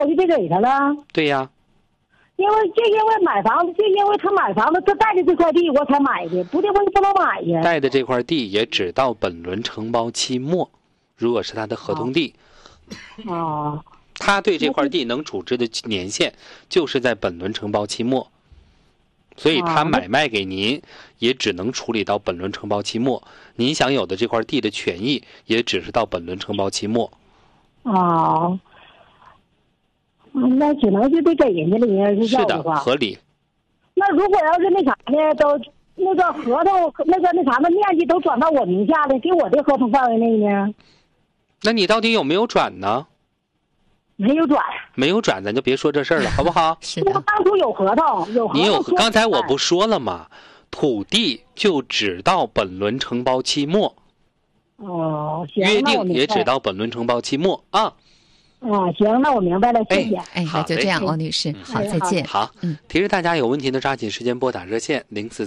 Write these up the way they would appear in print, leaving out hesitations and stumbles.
我就得给他了。 对呀。 因为买房子，就因为他买房子，他带的这块地我才买的，不的话不能买呀。 带的这块地也只到本轮承包期末，如果是他的合同地。他对这块地能处置的年限就是在本轮承包期末，所以他买卖给您也只能处理到本轮承包期末，您享有的这块地的权益也只是到本轮承包期末。 那只能就得给人家了，人家是的，合理。 那如果要是那啥呢，都那个合同那面积都转到我名下了，给我的合同范围内呢？ 那你到底有没有转呢？ 没有转。 没有转，咱就别说这事儿了，好不好？ 是的。我当初有合同， 你有，刚才我不说了吗？土地就只到本轮承包期末。 行。 约定也只到本轮承包期末啊。 行，那我明白了，谢谢。 那就这样，王女士，好，再见。 好，提示大家有问题的抓紧时间拨打热线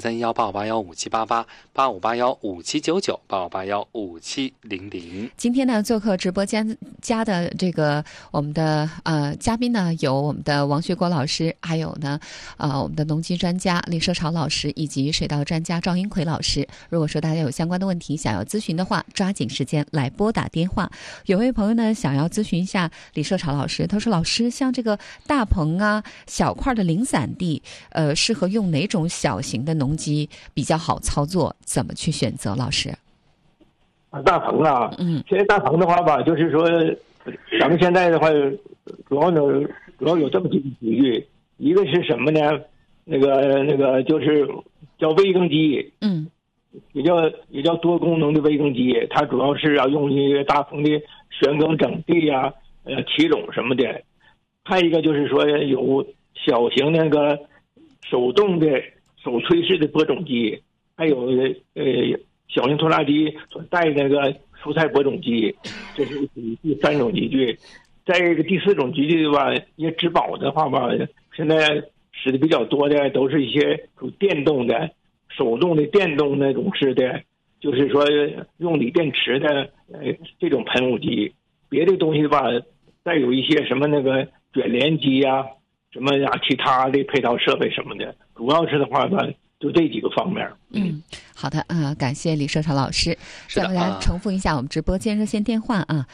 043185815788，85815799，85815700。 今天呢，做客直播间家的这个我们的嘉宾呢，有我们的王学国老师，还有呢我们的农机专家李社潮老师，以及水稻专家赵英奎老师。如果说大家有相关的问题想要咨询的话，抓紧时间来拨打电话。有位朋友呢想要咨询一下李社潮老师，他说：“老师，像这个大棚啊、小块的零散地，适合用哪种小型的农机比较好操作？怎么去选择？”老师， 大棚啊，现在大棚的话吧，就是说，咱们现在的话，主要有这么几个比喻，一个是什么呢？那个就是叫微耕机，也叫多功能的微耕机，它主要是要用一个大棚的旋耕整地呀。起垄什么的，还有一个就是说有小型那个手动的手吹式的播种机，还有小型拖拉机所带那个蔬菜播种机，这是第三种机具。再一个第四种机具吧，因为植保的话吧，现在使的比较多的都是一些属电动的、手动的电动那种式的，就是说用锂电池的这种喷雾机。别的东西吧，再有一些什么那个卷帘机呀、什么其他的配套设备什么的，主要是的话吧，就这几个方面。 好的，感谢李社潮老师。再来重复一下我们直播间热线电话啊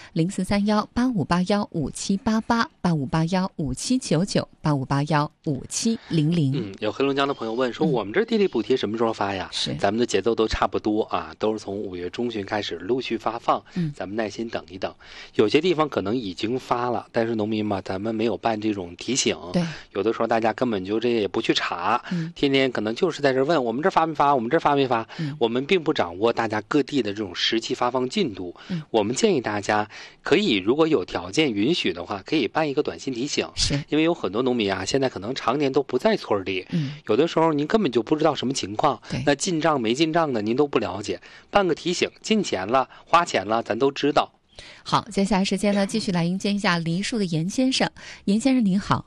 ，043185815788，85815799，85815700。 有黑龙江的朋友问说，我们这地理补贴什么时候发呀？ 是， 咱们的节奏都差不多啊，都是从5月中旬开始陆续发放，咱们耐心等一等。有些地方可能已经发了，但是农民嘛，咱们没有办这种提醒。 对， 有的时候大家根本就这也不去查，天天可能就是在这问我们这发没发，我们这发没发。我们并不掌握大家各地的这种实际发放进度。我们建议大家可以，如果有条件允许的话，可以办一个短信提醒。 是， 因为有很多农民啊，现在可能常年都不在村里，有的时候您根本就不知道什么情况，那进账没进账的您都不了解，办个提醒，进钱了花钱了咱都知道。 好，接下来时间呢，继续来迎接一下梨树的严先生。严先生您好。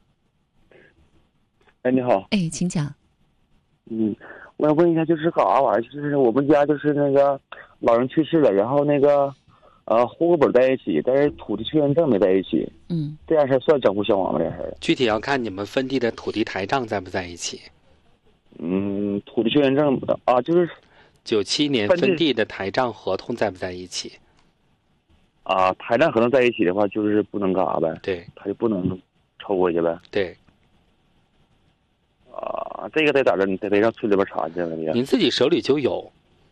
你好。 请讲。 我想问一下，就是搞啥玩意儿？就是我们家就是那个老人去世了，然后那个户口本在一起，但是土地确认证没在一起。这样事算整户消亡吗？这事具体要看你们分地的土地台账在不在一起。 土地确认证就是 97年分地的台账合同在不在一起？ 台账合同在一起的话，就是不能干啥呗？ 对， 他就不能抽过去呗？ 对。 这个得咋着？你得让村里边查去了。 您自己手里就有。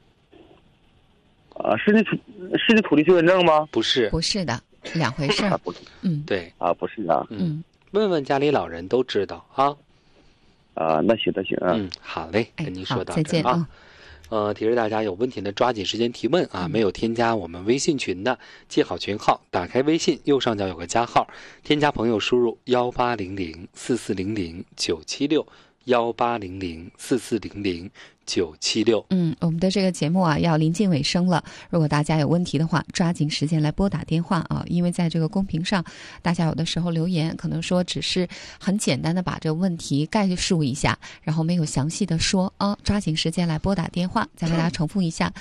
是那土地确认证吗？ 不是， 不是的，两回事。 对。 不是啊。 问问家里老人都知道啊。 那行。 好嘞，跟您说到这再见啊。 提示大家有问题的抓紧时间提问啊！没有添加我们微信群的，记好群号，打开微信右上角有个加号，添加朋友输入18004400 976，18004400 976。 我们的这个节目啊要临近尾声了，如果大家有问题的话，抓紧时间来拨打电话啊，因为在这个公屏上，大家有的时候留言可能说只是很简单的把这个问题概述一下，然后没有详细的说啊，抓紧时间来拨打电话。再为大家重复一下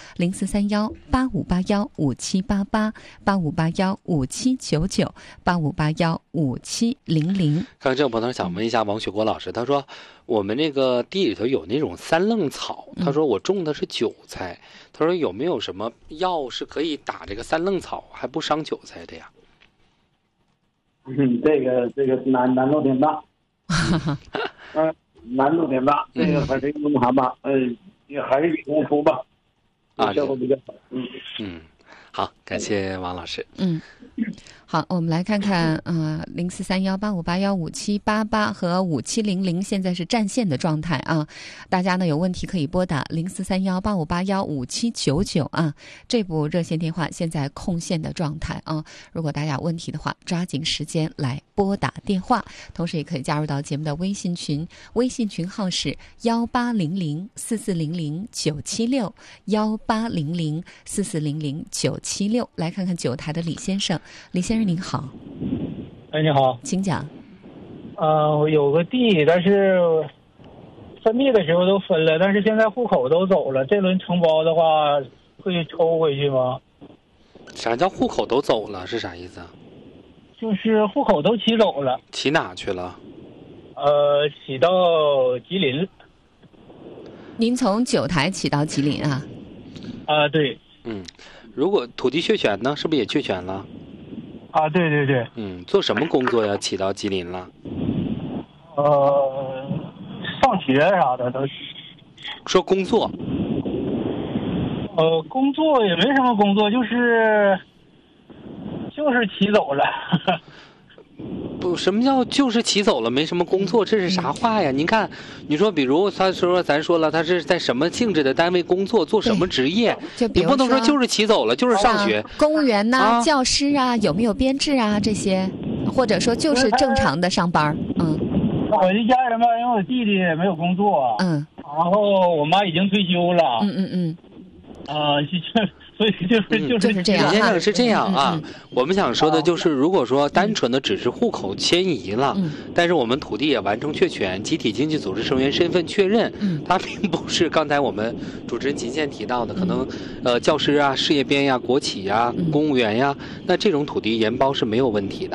：0431-8581-5788，8581-5799，8581-5700。 刚这位朋友想问一下王雪国老师，他说我们这个地里头有那种三愣草，他说我种的是韭菜，他说有没有什么药是可以打这个三愣草还不伤韭菜的呀？ 这个难度挺大，难度挺大，这个还是用啥吧？也还是以功夫吧，效果比较好。 好，感谢王老师。 好，我们来看看0431-8581-5788和5700现在是占线的状态啊。大家呢有问题可以拨打0431-8581-5799啊，这部热线电话现在空线的状态啊。如果大家有问题的话，抓紧时间来拨打电话，同时也可以加入到节目的微信群，微信群号是1800-4400-976，1800-4400-976。来看看9台的李先生，李先生您好。 你好， 请讲。 我有个地，但是分地的时候都分了，但是现在户口都走了，这轮承包的话会抽回去吗？ 啥叫户口都走了是啥意思啊？ 就是户口都骑走了。 骑哪去了？ 骑到吉林。 您从9台骑到吉林啊？ 对。 如果土地确权呢，是不是也确权了？ 对对对。 做什么工作呀？骑到吉林了？ 上学啥的都。 说工作。 工作也没什么工作，就是骑走了。 不，什么叫就是骑走了没什么工作？这是啥话呀？您看，你说比如咱说了，他是在什么性质的单位工作，做什么职业？你不能说就是骑走了，就是上学。 公务员呐、教师啊，有没有编制啊？这些，或者说就是正常的上班。 我的家人吧，因为我弟弟也没有工作。然后我妈已经退休了。所以就是这样。 李先生是这样啊，我们想说的就是，如果说单纯的只是户口迁移了，但是我们土地也完成确权，集体经济组织成员身份确认，它并不是刚才我们主持人秦县提到的，可能教师啊、事业编呀、国企呀、公务员呀，那这种土地延包是没有问题的。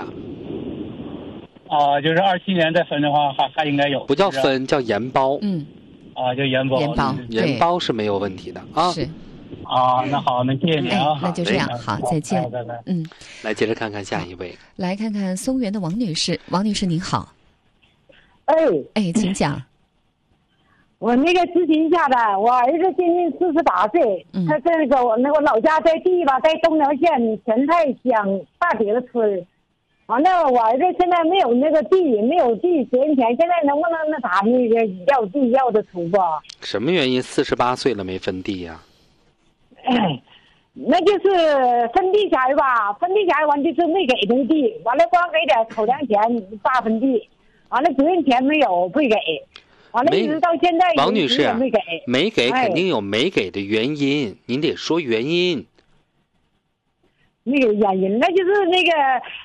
就是27年再分的话，还应该有。 不叫分，叫延包。 叫延包。 延包是没有问题的啊。 是。 那好，那谢谢你啊。 那就这样，好，再见。 拜拜。 来接着看看下一位。 来看看松原的王女士，王女士您好。请讲。 我那个咨询一下子，我儿子今年48岁，他这个我老家在地吧，在东辽县前太乡大叠子村。完了，我儿子现在没有那个地，没有地学钱，现在能不能那啥那个要地要的出不？ 什么原因48岁了没分地呀？ 那就是分地钱吧，分地钱完就是没给那地，完了光给点口粮钱8分地，完了责任钱没有不给，完了一直到现在王女士没给， 没给肯定有没给的原因，您得说原因。 没给原因，那就是那个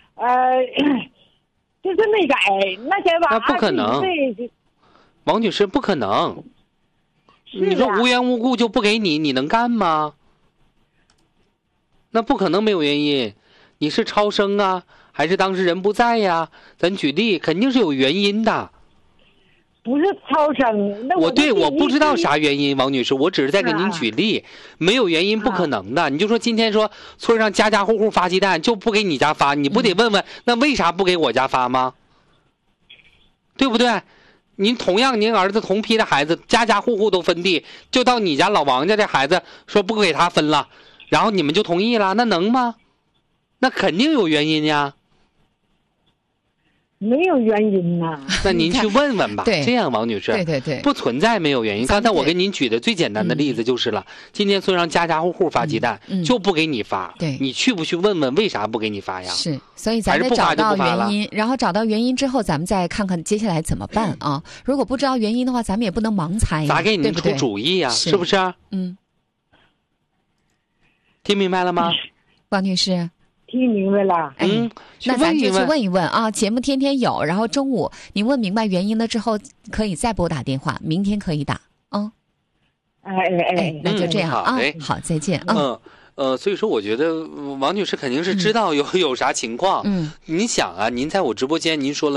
就是没给那钱吧。 那不可能，王女士不可能。你说无缘无故就不给你，你能干吗？那不可能没有原因。你是超生啊，还是当时人不在呀？咱举例，肯定是有原因的。 不是超生，那我不知道啥原因，王女士，我只是在给您举例，没有原因不可能的。你就说今天说村上家家户户发鸡蛋就不给你家发，你不得问问那为啥不给我家发吗？对不对？您同样您儿子同批的孩子，家家户户都分地，就到你家老王家这孩子说不给他分了，然后你们就同意了，那能吗？那肯定有原因呀。 没有原因呐。 那您去问问吧。 对， 这样，王女士， 对， 不存在没有原因。刚才我给您举的最简单的例子就是了，今天虽然家家户户发鸡蛋，就不给你发， 对， 你去不去问问为啥不给你发呀？ 是，所以咱得找到原因，然后找到原因之后，咱们再看看接下来怎么办啊？如果不知道原因的话，咱们也不能盲猜呀， 咋给您出主意呀？是不是？听明白了吗， 王女士？ 听明白了。 那咱就去问一问啊。节目天天有，然后中午你问明白原因了之后，可以再拨打电话，明天可以打啊。那就这样啊。好，再见啊。 所以说我觉得王女士肯定是知道有啥情况。您想啊，您在我直播间您说了。